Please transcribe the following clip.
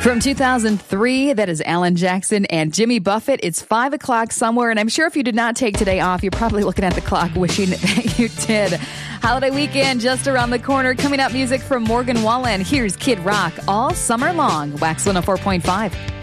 From 2003, that is Alan Jackson and Jimmy Buffett. It's 5 o'clock somewhere, and I'm sure if you did not take today off, you're probably looking at the clock wishing that you did. Holiday weekend just around the corner. Coming up, music from Morgan Wallen. Here's Kid Rock all summer long. Wax 104.5.